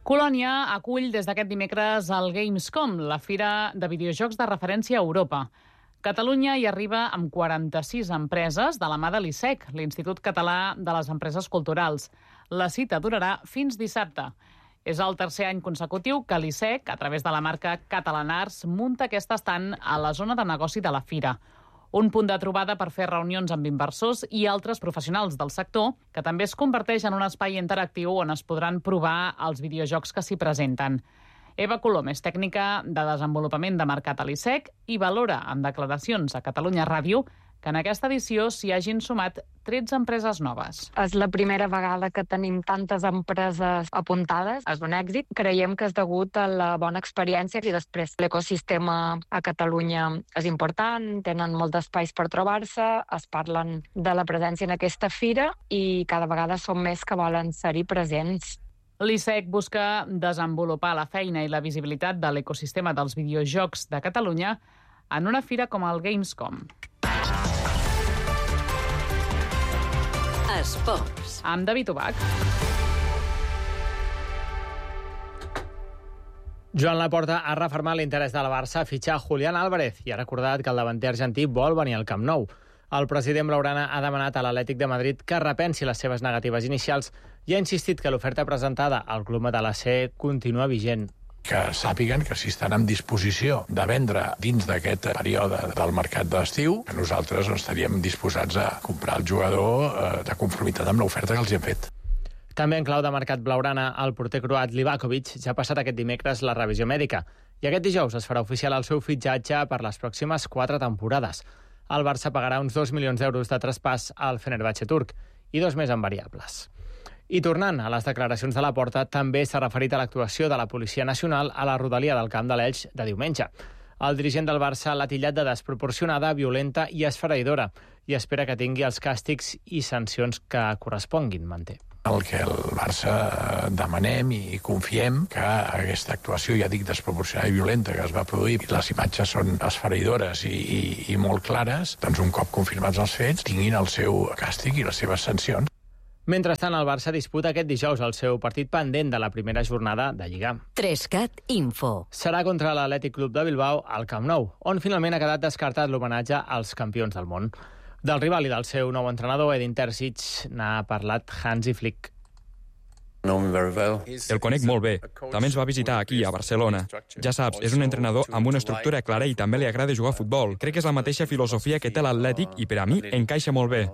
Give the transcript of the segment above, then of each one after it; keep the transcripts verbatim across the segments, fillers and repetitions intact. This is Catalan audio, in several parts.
Colònia acull des d'aquest dimecres el Gamescom, la fira de videojocs de referència a Europa. Catalunya hi arriba amb quaranta-sis empreses de la mà de l'I S E C, l'Institut Català de les Empreses Culturals. La cita durarà fins dissabte. És el tercer any consecutiu que l'I S E C, a través de la marca Catalan Arts, munta aquest estand a la zona de negoci de la fira. Un punt de trobada per fer reunions amb inversors i altres professionals del sector, que també es converteix en un espai interactiu on es podran provar els videojocs que s'hi presenten. Eva Colom és tècnica de desenvolupament de mercat a l'I S E C i valora en declaracions a Catalunya Ràdio que en aquesta edició s'hi hagin sumat tretze empreses noves. És la primera vegada que tenim tantes empreses apuntades. És un èxit. Creiem que és degut a la bona experiència i després l'ecosistema a Catalunya és important, tenen molts espais per trobar-se, es parlen de la presència en aquesta fira i cada vegada són més que volen ser-hi presents. L'I S E C busca desenvolupar la feina i la visibilitat de l'ecosistema dels videojocs de Catalunya en una fira com el Gamescom. Esports. Amb David Ubach. Joan Laporta ha refermat l'interès del Barça a fitxar Julián Álvarez i ha recordat que el davanter argentí vol venir al Camp Nou. El president blaugrana ha demanat a l'Atlètic de Madrid que repensi les seves negatives inicials i ha insistit que l'oferta presentada al club matalassé continua vigent. Que sàpiguen que si estan en disposició de vendre dins d'aquest període del mercat d'estiu, que nosaltres no estaríem disposats a comprar el jugador eh, de conformitat amb l'oferta que els hem fet. També en clau de mercat blaugrana, el porter croat Livakovic ja ha passat aquest dimecres la revisió mèdica i aquest dijous es farà oficial el seu fitxatge per les pròximes quatre temporades. El Barça pagarà uns dos milions d'euros de traspàs al Fenerbahçe turc i dos més en variables. I tornant a les declaracions de Laporta, també s'ha referit a l'actuació de la Policia Nacional a la rodalia del Camp de l'Elx de diumenge. El dirigent del Barça l'ha titllat de desproporcionada, violenta i esfereïdora i espera que tingui els càstigs i sancions que corresponguin, manté. El que el Barça demanem i confiem que aquesta actuació, ja dic, desproporcionada i violenta que es va produir, les imatges són esfereïdores i, i, i molt clares, doncs un cop confirmats els fets, tinguin el seu càstig i les seves sancions. Mentrestant, el Barça disputa aquest dijous el seu partit pendent de la primera jornada de Lliga. Trescat Info. Serà contra l'Atlètic Club de Bilbao al Camp Nou, on finalment ha quedat descartat l'homenatge als campions del món. Del rival i del seu nou entrenador, Edin Terzic, n'ha parlat Hansi Flick. El conec molt bé. També ens va visitar aquí, a Barcelona. Ja saps, és un entrenador amb una estructura clara i també li agrada jugar a futbol. Crec que és la mateixa filosofia que té l'Atlètic i per a mi encaixa molt bé.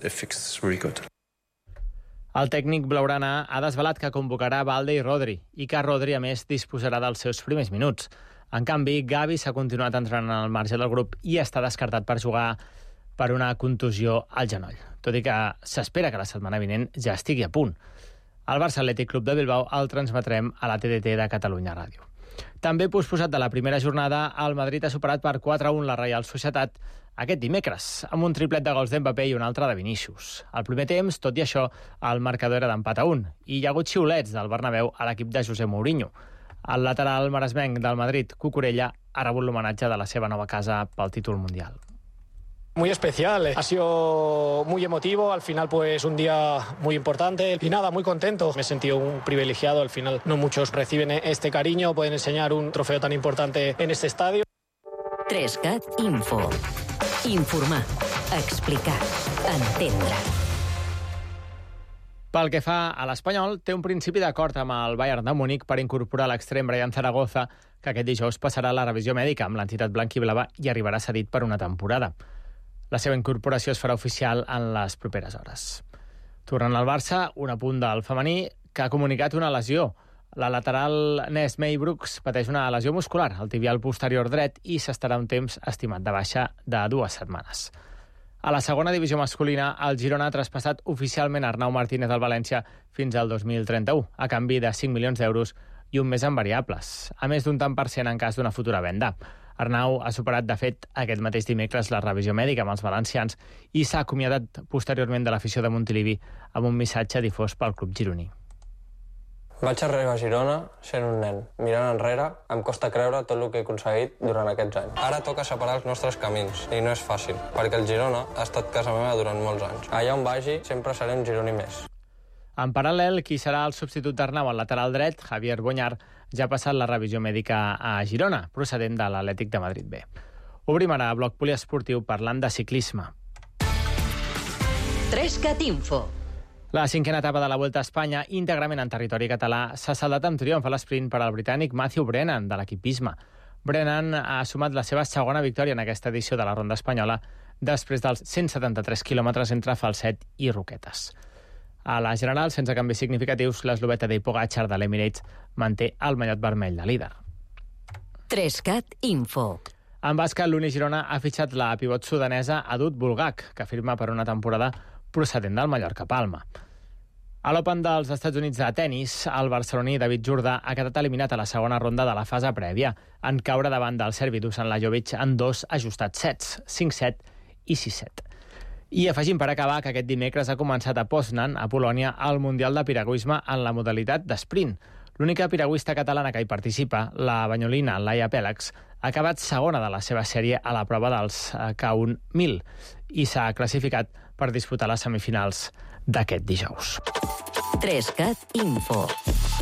El tècnic blaugrana ha desvelat que convocarà Balde i Rodri i que Rodri, a més, disposarà dels seus primers minuts. En canvi, Gavi s'ha continuat entrenant al marge del grup i està descartat per jugar per una contusió al genoll, tot i que s'espera que la setmana vinent ja estigui a punt. El Barça Atlètic Club de Bilbao el transmetrem a la T D T de Catalunya Ràdio. També posposat de la primera jornada, el Madrid ha superat per quatre a un la Reial Societat aquest dimecres, amb un triplet de gols d'Mbappé i un altre de Vinícius. Al primer temps, tot i això, el marcador era d'empat a un, i hi ha hagut xiulets del Bernabéu a l'equip de José Mourinho. El lateral maresmenc del Madrid, Cucurella, ha rebut l'homenatge de la seva nova casa pel títol mundial. Muy especial, ha sido muy emotivo, al final pues un día muy importante y nada, muy contento. Me he sentido un privilegiado, al final no muchos reciben este cariño, pueden enseñar un trofeo tan importante en este estadio. Trescat Info. Informar, explicar, entendre. Pel que fa a l'Espanyol, té un principi d'acord amb el Bayern de Múnich per incorporar l'extrem Brian Zaragoza, que aquest dijous passarà la revisió mèdica amb l'entitat blanquiblava i arribarà cedit per una temporada. La seva incorporació es farà oficial en les properes hores. Tornant al Barça, un apunt del femení que ha comunicat una lesió. La lateral Ness May Brooks pateix una lesió muscular al tibial posterior dret i s'estarà un temps estimat de baixa de dues setmanes. A la segona divisió masculina, el Girona ha traspassat oficialment Arnau Martínez del València fins al dos mil trenta-u, a canvi de cinc milions d'euros i un mes en variables, a més d'un tant per cent en cas d'una futura venda. Arnau ha superat, de fet, aquest mateix dimecres la revisió mèdica amb els valencians i s'ha acomiadat posteriorment de l'afició de Montilivi amb un missatge difós pel club gironí. Vaig arribar a Girona sent un nen. Mirant enrere, em costa creure tot el que he aconseguit durant aquests anys. Ara toca separar els nostres camins, i no és fàcil, perquè el Girona ha estat casa meva durant molts anys. Allà on vagi, sempre seré un gironí més. En paral·lel, qui serà el substitut d'Arnau al lateral dret, Javier Boñar, ja ha passat la revisió mèdica a Girona, procedent de l'Atlètic de Madrid B. Obrim ara bloc poliesportiu parlant de ciclisme. Trescat Info. La cinquena etapa de la Vuelta a Espanya, íntegrament en territori català, s'ha saldat amb triomf a l'esprint per al britànic Matthew Brennan, de l'equipisme. Brennan ha sumat la seva segona victòria en aquesta edició de la Ronda Espanyola després dels cent setanta-tres quilòmetres entre Falset i Roquetes. A la general, sense canvis significatius, l'esloveta de Pogačar de l'Emirates manté el mallot vermell de líder. Trescat Info. En bàsquet, l'Uni Girona ha fitxat la pivot sudanesa Adut Bulgak, que firma per una temporada procedent del Mallorca Palma. A l'Open dels Estats Units de tennis, el barceloní David Jordà ha quedat eliminat a la segona ronda de la fase prèvia, en caure davant del serbi Dusan Lajovic en dos ajustats sets, cinc set i sis set. I afegim per acabar que aquest dimecres ha començat a Poznan, a Polònia, el Mundial de Piragüisme en la modalitat d'esprint. L'única piragüista catalana que hi participa, la banyolina Laia Pèlex, ha acabat segona de la seva sèrie a la prova dels K un mil i s'ha classificat per disputar les semifinals d'aquest dijous. Trescat Info.